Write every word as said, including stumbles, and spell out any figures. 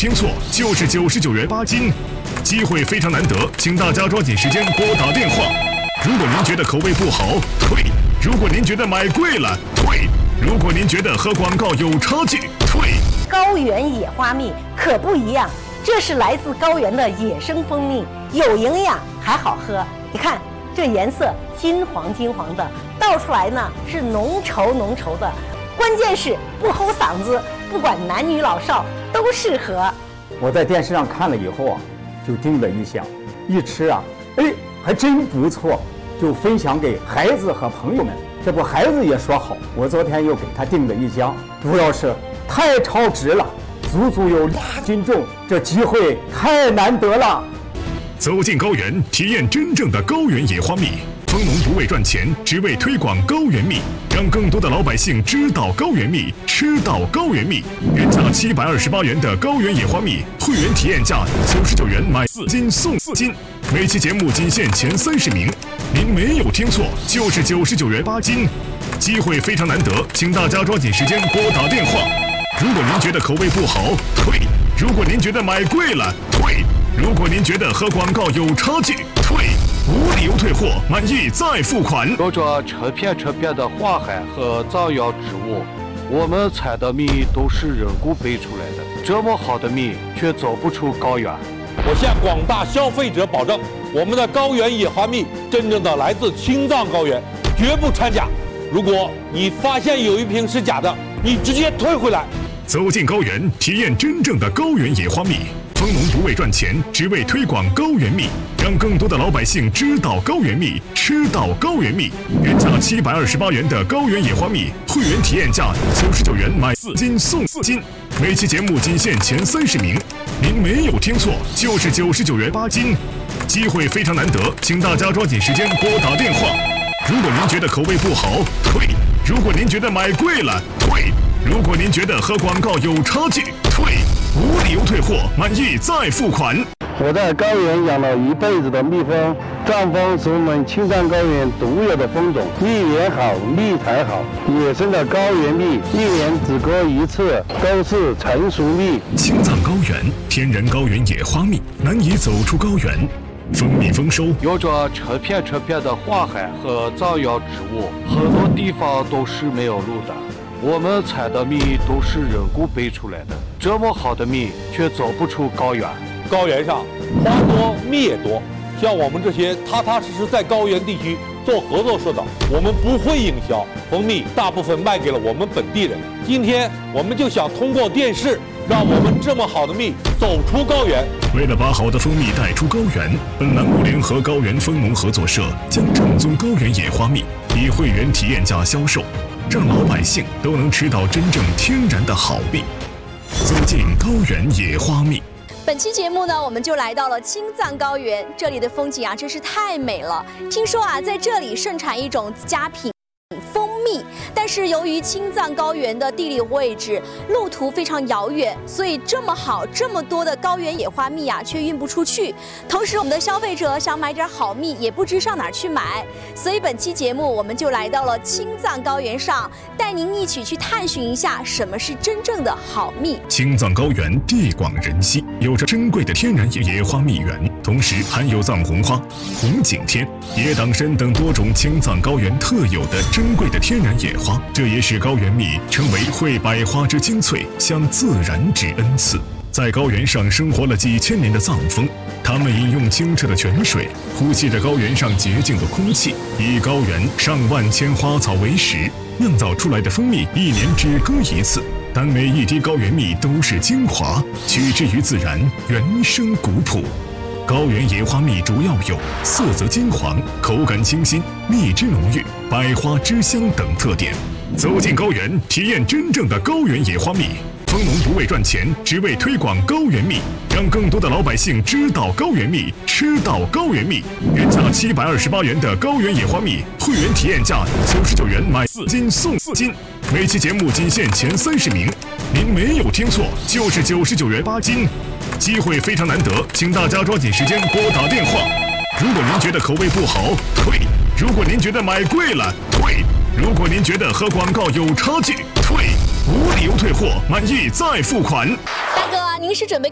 听错，就是九十九元八斤。机会非常难得，请大家抓紧时间拨打电话。如果您觉得口味不好，退；如果您觉得买贵了，退；如果您觉得和广告有差距，退。 高原野花蜜可不一样，这是来自高原的野生蜂蜜，有营养还好喝。你看这颜色金黄金黄的，倒出来呢是浓稠浓稠的，关键是不齁嗓子，不管男女老少都适合。 我在电视上看了以后啊，就叮了一下，一吃啊，哎，还真不错，就分享给孩子和朋友们。这不，孩子也说好，我昨天又给他订了一箱，主要是太超值了，足足有两斤重，这机会太难得了。 走进高原，体验真正的高原野花蜜。蜂农不为赚钱，只为推广高原蜜，让更多的老百姓知道高原蜜，吃到高原蜜。原价七百二十八元的高原野花蜜，会员体验价九十九元买四斤送四斤。每期节目仅限前三十名，您没有听错，就是九十九元八斤。机会非常难得，请大家抓紧时间拨打电话。如果您觉得口味不好，退；如果您觉得买贵了，退；如果您觉得和广告有差距，退。无理由退货，满意再付款。 有着成片成片的花海和藏药植物，我们采的蜜都是人工培出来的，这么好的蜜却走不出高原。 我向广大消费者保证，我们的高原野花蜜真正的来自青藏高原，绝不掺假。如果你发现有一瓶是假的，你直接退回来。 走进高原，体验真正的高原野花蜜。蜂农不为赚钱，只为推广高原蜜，让更多的老百姓知道高原蜜，吃到高原蜜。原价七百二十八元的高原野花蜜，会员体验价九十九元买四斤送四斤。每期节目仅限前三十名，您没有听错，就是九十九元八斤。机会非常难得，请大家抓紧时间拨打电话。如果您觉得口味不好，退；如果您觉得买贵了，退；如果您觉得和广告有差距，退。无理由退货，满意再付款。 我在高原养了一辈子的蜜蜂，藏蜂是我们青藏高原独有的蜂种，蜜源好，蜜才好。野生的高原蜜一年只割一次，都是成熟蜜。 青藏高原天然高原野花蜜，难以走出高原。蜂蜜丰收， 有着成片成片的花海和藏药植物，很多地方都是没有路的。我们采的蜜都是人工培出来的，这么好的蜜却走不出高原。 高原上花多蜜也多，像我们这些踏踏实实在高原地区做合作社的，我们不会营销，蜂蜜大部分卖给了我们本地人。今天我们就想通过电视，让我们这么好的蜜走出高原。 为了把好的蜂蜜带出高原，本栏目联合高原蜂农合作社将正宗高原野花蜜以会员体验价销售，让老百姓都能吃到真正天然的好蜜。走进高原野花蜜。 本期节目呢，我们就来到了青藏高原，这里的风景啊真是太美了。听说啊，在这里盛产一种佳品蜂蜜，但是由于青藏高原的地理位置、路途非常遥远，所以这么好、这么多的高原野花蜜啊，却运不出去。同时，我们的消费者想买点好蜜，也不知上哪儿去买。所以本期节目，我们就来到了青藏高原上，带您一起去探寻一下什么是真正的好蜜。 青藏高原地广人稀，有着珍贵的天然野野花蜜源，同时含有藏红花、红景天、野党参等多种青藏高原特有的珍贵的天然野花，这也使高原蜜成为会百花之精粹，向自然之恩赐。在高原上生活了几千年的藏蜂，它们饮用清澈的泉水，呼吸着高原上洁净的空气，以高原上万千花草为食，酿造出来的蜂蜜一年只割一次，但每一滴高原蜜都是精华，取之于自然，原生古朴。高原野花蜜主要有色泽金黄、口感清新、蜜汁浓郁、百花之香等特点。走进高原，体验真正的高原野花蜜。蜂农不为赚钱，只为推广高原蜜，让更多的老百姓知道高原蜜，吃到高原蜜。原价七百二十八元的高原野花蜜，会员体验价九十九元买四斤送四斤。每期节目仅限前三十名，您没有听错，就是九十九元八斤。机会非常难得，请大家抓紧时间拨打电话。如果您觉得口味不好，退；如果您觉得买贵了，退；如果您觉得和广告有差距，退。无理由退货，满意再付款。 大哥，您是准备